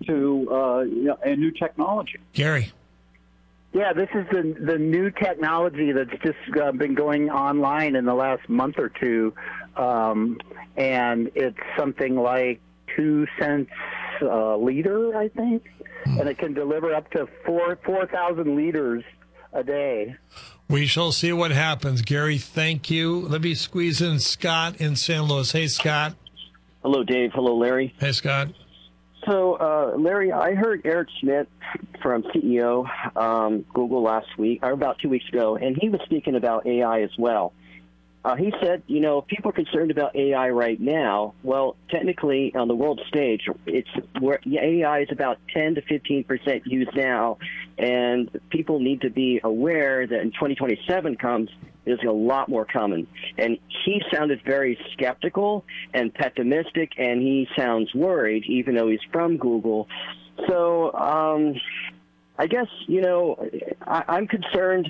to a new technology. Gary. Yeah, this is the new technology that's just been going online in the last month or two, and it's something like 2 cents a liter, I think, and it can deliver up to 4,000 liters a day. We shall see what happens. Gary, thank you. Let me squeeze in Scott in St. Louis. Hey, Scott. Hello, Dave. Hello, Larry. Hey, Scott. So, Larry, I heard Eric Schmidt from CEO Google last week, or about 2 weeks ago, and he was speaking about AI as well. He said, if people are concerned about AI right now, well, technically on the world stage, it's where AI is about 10 to 15% used now, and people need to be aware that in 2027 comes, there's a lot more coming. And he sounded very skeptical and pessimistic, and he sounds worried, even though he's from Google. So I guess, I'm concerned,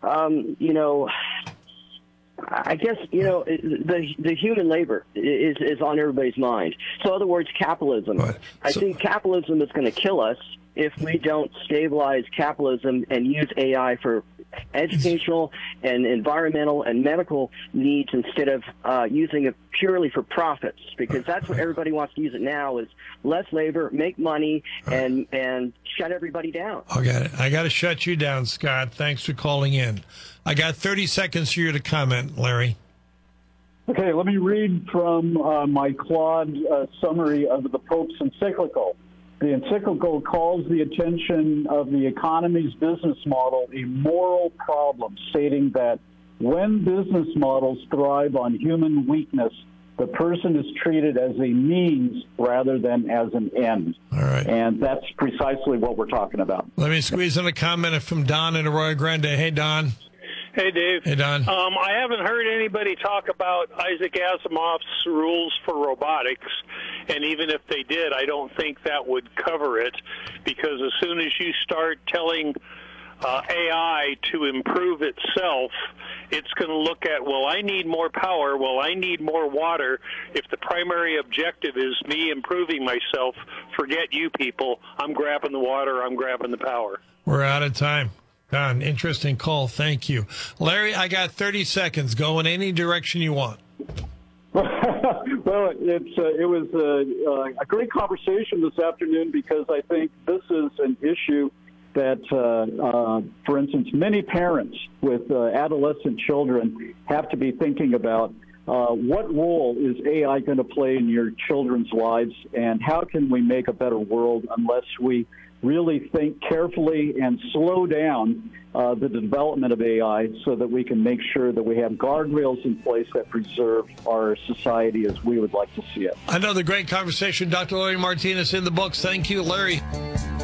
I guess, the human labor is on everybody's mind. So in other words, capitalism. Right. I think capitalism is going to kill us if we don't stabilize capitalism and use AI for educational and environmental and medical needs instead of using it purely for profits, because that's what everybody wants to use it now is less labor, make money, and shut everybody down. I got to shut you down, Scott. Thanks for calling in. I got 30 seconds for you to comment, Larry. Okay, let me read from my Claude summary of the Pope's encyclical. The encyclical calls the attention of the economy's business model a moral problem, stating that when business models thrive on human weakness, the person is treated as a means rather than as an end. All right. And that's precisely what we're talking about. Let me squeeze in a comment from Don in Arroyo Grande. Hey, Don. Hey, Dave. Hey, Don. I haven't heard anybody talk about Isaac Asimov's rules for robotics, and even if they did, I don't think that would cover it, because as soon as you start telling AI to improve itself, it's going to look at, well, I need more power, well, I need more water. If the primary objective is me improving myself, forget you people. I'm grabbing the water, I'm grabbing the power. We're out of time. Don, interesting call. Thank you. Larry, I got 30 seconds. Go in any direction you want. Well, it was a great conversation this afternoon, because I think this is an issue that, for instance, many parents with adolescent children have to be thinking about. What role is AI going to play in your children's lives, and how can we make a better world unless we really think carefully and slow down the development of AI so that we can make sure that we have guardrails in place that preserve our society as we would like to see it. Another great conversation. Dr. Larry Martinez in the books. Thank you, Larry.